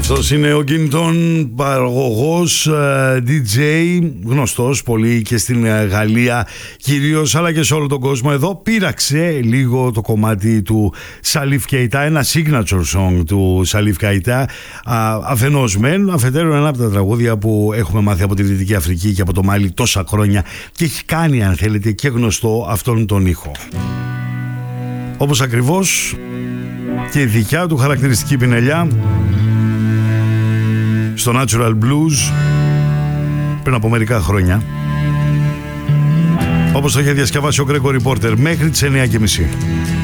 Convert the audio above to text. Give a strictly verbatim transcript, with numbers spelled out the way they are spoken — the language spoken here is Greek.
Αυτός είναι ο Κίνητον, παραγωγός, ντι τζέι, γνωστός πολύ και στην Γαλλία κυρίως, αλλά και σε όλο τον κόσμο. Εδώ πείραξε λίγο το κομμάτι του Σαλίφ Κεϊτά, ένα signature song του Σαλίφ Κεϊτά, αφενός μεν, αφετέρου ένα από τα τραγούδια που έχουμε μάθει από τη Δυτική Αφρική και από το Μάλι τόσα χρόνια και έχει κάνει, αν θέλετε, και γνωστό αυτόν τον ήχο. Όπως ακριβώς και η δικιά του χαρακτηριστική πινελιά στο Natural Blues πριν από μερικά χρόνια, όπως το είχε διασκευάσει ο Gregory Porter μέχρι τις εννιά και μισή.